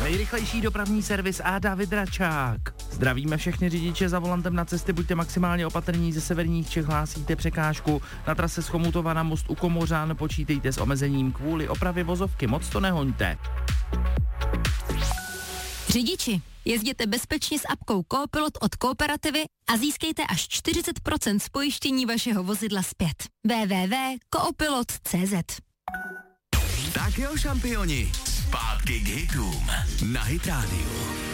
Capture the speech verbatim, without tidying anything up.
Nejrychlejší dopravní servis a David Račák. Zdravíme všechny řidiče za volantem na cesty, buďte maximálně opatrní, ze severních Čech hlásíte překážku. Na trase z Chomutova na most u Komořan počítejte s omezením kvůli opravě vozovky, moc to nehoňte. Řidiči, jezděte bezpečně s apkou Coopilot od Kooperativy a získejte až čtyřicet procent z pojištění vašeho vozidla zpět. w w w tečka coopilot tečka c z. Tak jo, šampioni, zpátky k hitům na Hit Radio.